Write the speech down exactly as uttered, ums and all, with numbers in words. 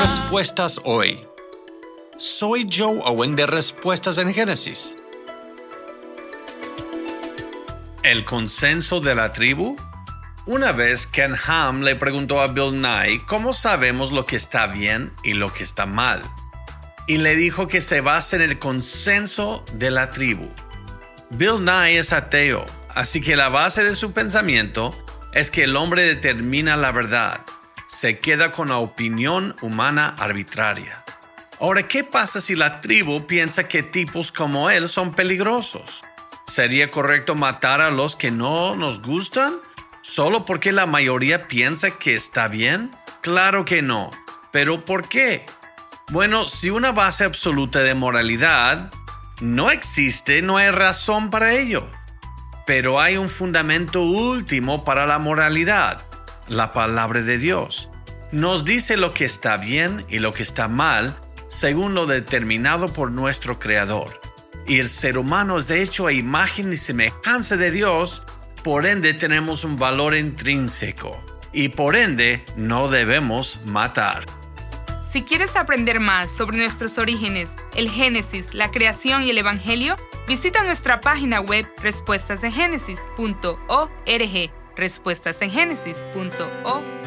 Respuestas hoy. Soy Joe Owen de Respuestas en Génesis. ¿El consenso de la tribu? Una vez Ken Ham le preguntó a Bill Nye cómo sabemos lo que está bien y lo que está mal. Y le dijo que se basa en el consenso de la tribu. Bill Nye es ateo, así que la base de su pensamiento es que el hombre determina la verdad. Se queda con la opinión humana arbitraria. Ahora, ¿qué pasa si la tribu piensa que tipos como él son peligrosos? ¿Sería correcto matar a los que no nos gustan solo porque la mayoría piensa que está bien? Claro que no. ¿Pero por qué? Bueno, si una base absoluta de moralidad no existe, no hay razón para ello. Pero hay un fundamento último para la moralidad. La palabra de Dios nos dice lo que está bien y lo que está mal según lo determinado por nuestro Creador. Y el ser humano es de hecho a imagen y semejanza de Dios, por ende tenemos un valor intrínseco y por ende no debemos matar. Si quieres aprender más sobre nuestros orígenes, el Génesis, la creación y el Evangelio, visita nuestra página web respuestas en génesis punto org. respuestas en génesis punto org